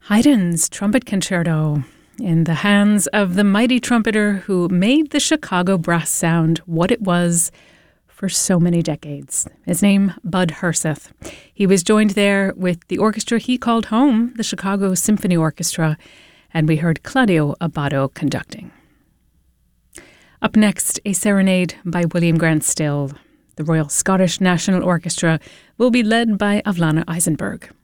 Haydn's Trumpet Concerto in the hands of the mighty trumpeter who made the Chicago brass sound what it was for so many decades. His name, Bud Herseth. He was joined there with the orchestra he called home, the Chicago Symphony Orchestra, and we heard Claudio Abbado conducting. Up next, a serenade by William Grant Still. The Royal Scottish National Orchestra will be led by Avlana Eisenberg.